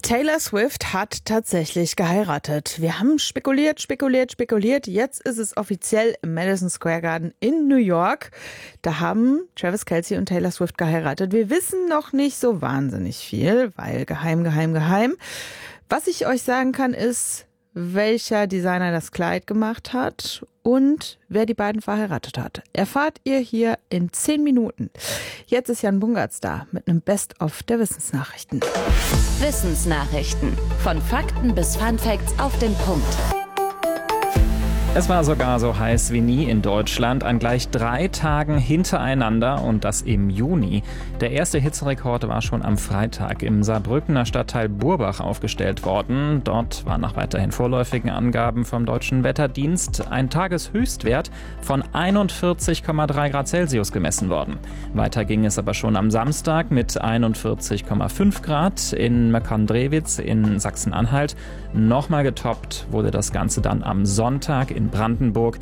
Taylor Swift hat tatsächlich geheiratet. Wir haben spekuliert. Jetzt ist es offiziell im Madison Square Garden in New York. Da haben Travis Kelce und Taylor Swift geheiratet. Wir wissen noch nicht so wahnsinnig viel, weil geheim. Was ich euch sagen kann, ist, welcher Designer das Kleid gemacht hat und wer die beiden verheiratet hat. Erfahrt ihr hier in 10 Minuten. Jetzt ist Jan Bungartz da mit einem Best-of der Wissensnachrichten. Wissensnachrichten. Von Fakten bis Funfacts auf den Punkt. Es war sogar so heiß wie nie in Deutschland, an gleich 3 Tagen hintereinander und das im Juni. Der erste Hitzerekord war schon am Freitag im Saarbrückener Stadtteil Burbach aufgestellt worden. Dort war nach weiterhin vorläufigen Angaben vom Deutschen Wetterdienst ein Tageshöchstwert von 41,3 Grad Celsius gemessen worden. Weiter ging es aber schon am Samstag mit 41,5 Grad in Meckern-Drewitz in Sachsen-Anhalt. Nochmal getoppt wurde das Ganze dann am Sonntag in Brandenburg